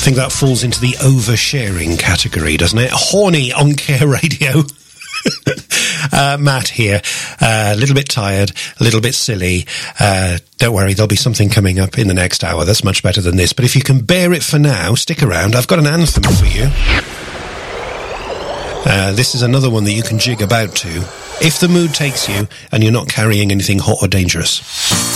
think that falls into the oversharing category, doesn't it? Horny on Care Radio. Matt here, a little bit tired, a little bit silly. Don't worry, there'll be something coming up in the next hour that's much better than this. But if you can bear it for now, stick around. I've got an anthem for you. This is another one that you can jig about to, if the mood takes you and you're not carrying anything hot or dangerous.